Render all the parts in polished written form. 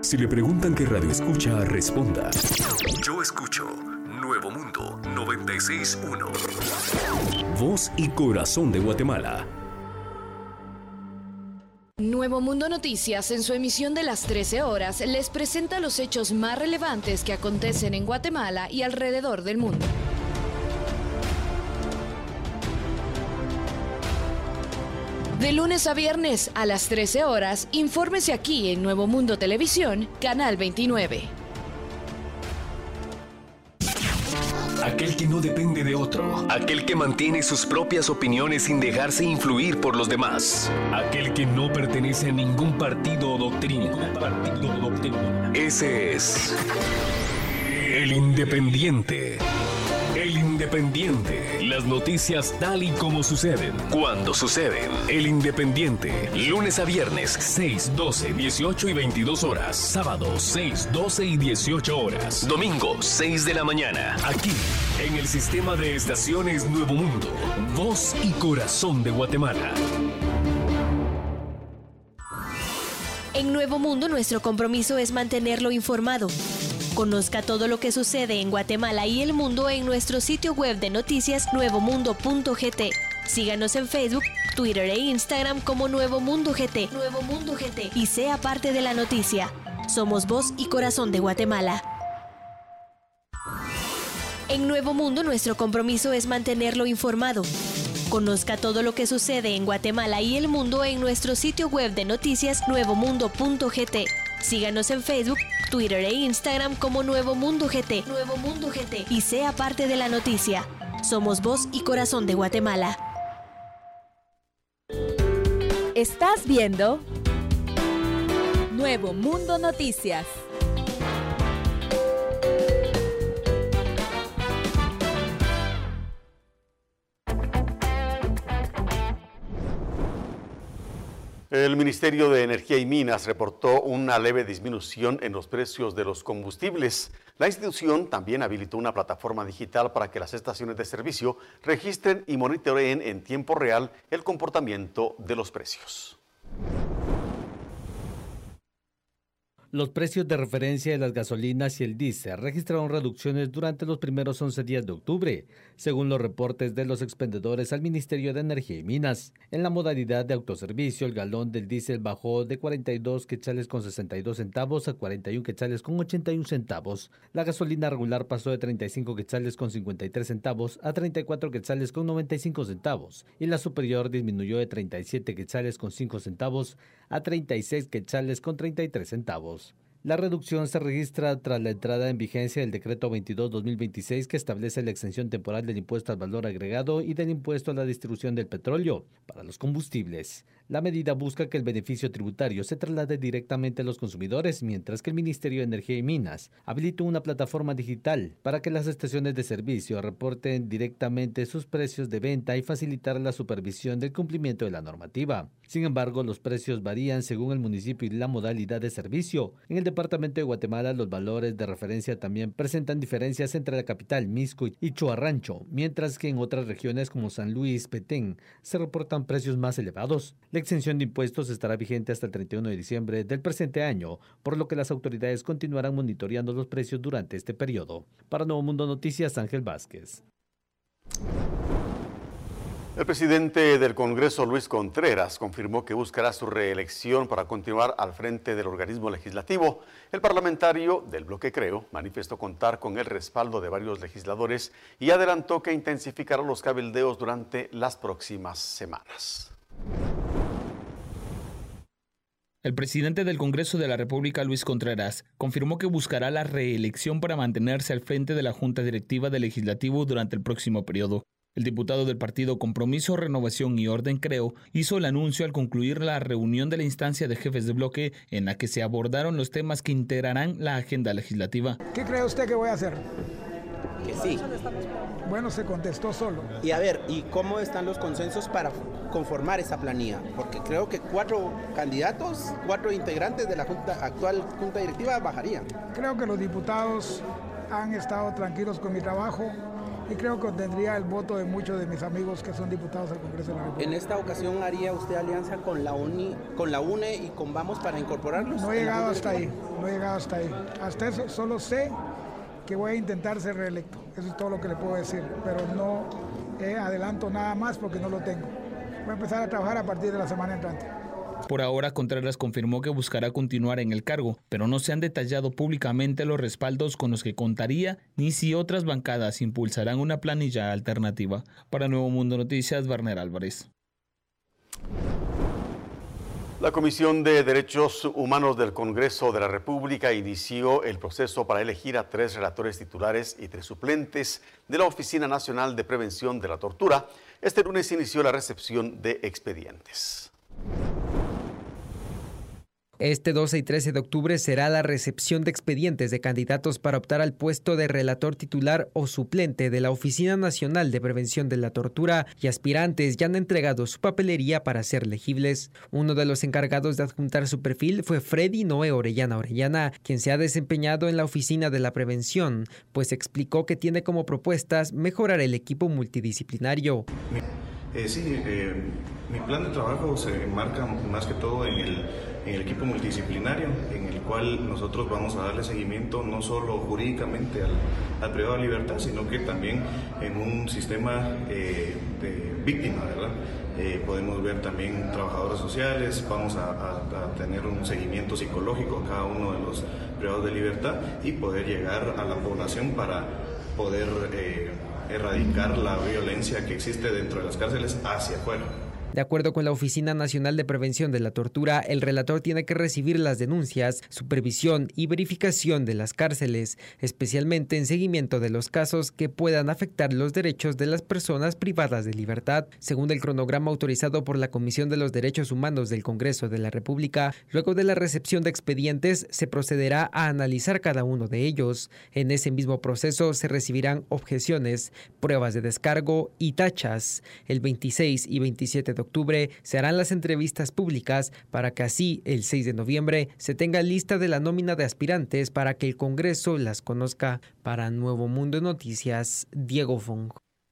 Si le preguntan qué radio escucha, responda: yo escucho Nuevo Mundo 96.1. Voz y corazón de Guatemala. Nuevo Mundo Noticias, en su emisión de las 13 horas, les presenta los hechos más relevantes que acontecen en Guatemala y alrededor del mundo. De lunes a viernes a las 13 horas, infórmese aquí en Nuevo Mundo Televisión, Canal 29. Aquel que no depende de otro, aquel que mantiene sus propias opiniones sin dejarse influir por los demás, aquel que no pertenece a ningún partido o doctrina. Ese es el Independiente. El Independiente. Las noticias tal y como suceden, cuando suceden. El Independiente. Lunes a viernes, 6, 12, 18 y 22 horas. Sábado, 6, 12 y 18 horas. Domingo, 6 de la mañana. Aquí, en el sistema de estaciones Nuevo Mundo. Voz y corazón de Guatemala. En Nuevo Mundo, nuestro compromiso es mantenerlo informado. Conozca todo lo que sucede en Guatemala y el mundo en nuestro sitio web de noticias nuevomundo.gt. Síganos en Facebook, Twitter e Instagram como Nuevo Mundo GT. Nuevo Mundo GT. Y sea parte de la noticia. Somos voz y corazón de Guatemala. En Nuevo Mundo, nuestro compromiso es mantenerlo informado. Conozca todo lo que sucede en Guatemala y el mundo en nuestro sitio web de noticias nuevomundo.gt. Síganos en Facebook, Twitter e Instagram como Nuevo Mundo GT. Nuevo Mundo GT. Y sea parte de la noticia. Somos voz y corazón de Guatemala. Estás viendo Nuevo Mundo Noticias. El Ministerio de Energía y Minas reportó una leve disminución en los precios de los combustibles. La institución también habilitó una plataforma digital para que las estaciones de servicio registren y monitoreen en tiempo real el comportamiento de los precios. Los precios de referencia de las gasolinas y el diésel registraron reducciones durante los primeros 11 días de octubre, según los reportes de los expendedores al Ministerio de Energía y Minas. En la modalidad de autoservicio, el galón del diésel bajó de 42 quetzales con 62 centavos a 41 quetzales con 81 centavos. La gasolina regular pasó de 35 quetzales con 53 centavos a 34 quetzales con 95 centavos y la superior disminuyó de 37 quetzales con 5 centavos a 36 quetzales con 33 centavos. La reducción se registra tras la entrada en vigencia del Decreto 22-2026 que establece la exención temporal del impuesto al valor agregado y del impuesto a la distribución del petróleo para los combustibles. La medida busca que el beneficio tributario se traslade directamente a los consumidores, mientras que el Ministerio de Energía y Minas habilitó una plataforma digital para que las estaciones de servicio reporten directamente sus precios de venta y facilitar la supervisión del cumplimiento de la normativa. Sin embargo, los precios varían según el municipio y la modalidad de servicio. En el departamento de Guatemala, los valores de referencia también presentan diferencias entre la capital, Mixco y Choarrancho, mientras que en otras regiones como San Luis, Petén, se reportan precios más elevados. La exención de impuestos estará vigente hasta el 31 de diciembre del presente año, por lo que las autoridades continuarán monitoreando los precios durante este periodo. Para Nuevo Mundo Noticias, Ángel Vázquez. El presidente del Congreso, Luis Contreras, confirmó que buscará su reelección para continuar al frente del organismo legislativo. El parlamentario del bloque Creo manifestó contar con el respaldo de varios legisladores y adelantó que intensificará los cabildeos durante las próximas semanas. El presidente del Congreso de la República, Luis Contreras, confirmó que buscará la reelección para mantenerse al frente de la Junta Directiva del Legislativo durante el próximo periodo. El diputado del partido Compromiso, Renovación y Orden Creo hizo el anuncio al concluir la reunión de la instancia de jefes de bloque en la que se abordaron los temas que integrarán la agenda legislativa. ¿Qué cree usted que voy a hacer? Que sí. Bueno, se contestó solo. Y a ver, ¿y cómo están los consensos para conformar esa planilla? Porque creo que 4 candidatos, 4 integrantes de la actual Junta Directiva bajarían. Creo que los diputados han estado tranquilos con mi trabajo y creo que obtendría el voto de muchos de mis amigos que son diputados al Congreso de la República. ¿En esta ocasión haría usted alianza con la UNE y con Vamos para incorporarlos? No he llegado hasta ahí, Hasta eso solo sé que voy a intentar ser reelecto. Eso es todo lo que le puedo decir, pero no adelanto nada más porque no lo tengo. Voy a empezar a trabajar a partir de la semana entrante. Por ahora, Contreras confirmó que buscará continuar en el cargo, pero no se han detallado públicamente los respaldos con los que contaría ni si otras bancadas impulsarán una planilla alternativa. Para Nuevo Mundo Noticias, Werner Álvarez. La Comisión de Derechos Humanos del Congreso de la República inició el proceso para elegir a 3 relatores titulares y 3 suplentes de la Oficina Nacional de Prevención de la Tortura. Este lunes inició la recepción de expedientes. Este 12 y 13 de octubre será la recepción de expedientes de candidatos para optar al puesto de relator titular o suplente de la Oficina Nacional de Prevención de la Tortura, y aspirantes ya han entregado su papelería para ser elegibles. Uno de los encargados de adjuntar su perfil fue Freddy Noé Orellana, quien se ha desempeñado en la Oficina de la Prevención, pues explicó que tiene como propuestas mejorar el equipo multidisciplinario. Mi plan de trabajo se enmarca más que todo en el equipo multidisciplinario, en el cual nosotros vamos a darle seguimiento no solo jurídicamente al privado de libertad, sino que también en un sistema de víctima, ¿verdad? Podemos ver también trabajadores sociales, vamos a tener un seguimiento psicológico a cada uno de los privados de libertad y poder llegar a la población para poder erradicar la violencia que existe dentro de las cárceles hacia afuera. De acuerdo con la Oficina Nacional de Prevención de la Tortura, el relator tiene que recibir las denuncias, supervisión y verificación de las cárceles, especialmente en seguimiento de los casos que puedan afectar los derechos de las personas privadas de libertad. Según el cronograma autorizado por la Comisión de los Derechos Humanos del Congreso de la República, luego de la recepción de expedientes se procederá a analizar cada uno de ellos. En ese mismo proceso se recibirán objeciones, pruebas de descargo y tachas. El 26 y 27 de octubre se harán las entrevistas públicas para que así el 6 de noviembre se tenga lista de la nómina de aspirantes para que el Congreso las conozca. Para Nuevo Mundo Noticias, Diego Fong.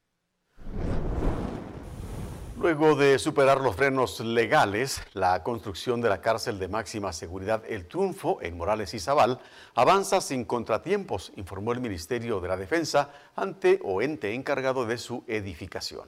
Luego de superar los frenos legales, la construcción de la cárcel de máxima seguridad El Triunfo en Morales y Zabal avanza sin contratiempos, informó el Ministerio de la Defensa ante o ente encargado de su edificación.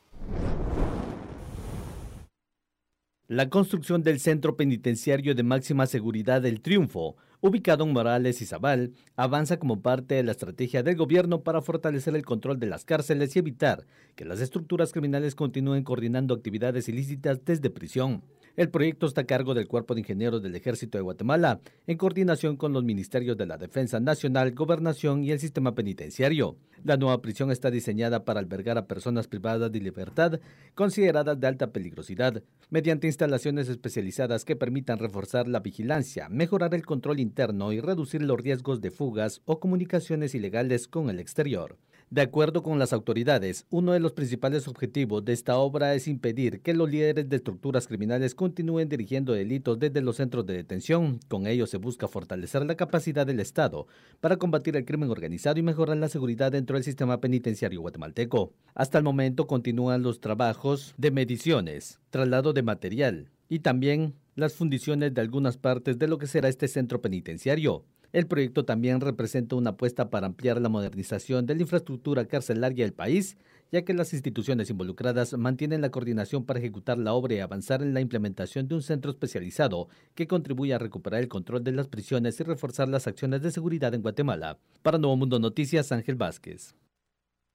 La construcción del Centro Penitenciario de Máxima Seguridad El Triunfo, ubicado en Morales y Zabal, avanza como parte de la estrategia del gobierno para fortalecer el control de las cárceles y evitar que las estructuras criminales continúen coordinando actividades ilícitas desde prisión. El proyecto está a cargo del Cuerpo de Ingenieros del Ejército de Guatemala, en coordinación con los Ministerios de la Defensa Nacional, Gobernación y el Sistema Penitenciario. La nueva prisión está diseñada para albergar a personas privadas de libertad consideradas de alta peligrosidad, mediante instalaciones especializadas que permitan reforzar la vigilancia, mejorar el control interno y reducir los riesgos de fugas o comunicaciones ilegales con el exterior. De acuerdo con las autoridades, uno de los principales objetivos de esta obra es impedir que los líderes de estructuras criminales continúen dirigiendo delitos desde los centros de detención. Con ello se busca fortalecer la capacidad del Estado para combatir el crimen organizado y mejorar la seguridad dentro del sistema penitenciario guatemalteco. Hasta el momento continúan los trabajos de mediciones, traslado de material y también las fundiciones de algunas partes de lo que será este centro penitenciario. El proyecto también representa una apuesta para ampliar la modernización de la infraestructura carcelaria del país, ya que las instituciones involucradas mantienen la coordinación para ejecutar la obra y avanzar en la implementación de un centro especializado que contribuya a recuperar el control de las prisiones y reforzar las acciones de seguridad en Guatemala. Para Nuevo Mundo Noticias, Ángel Vázquez.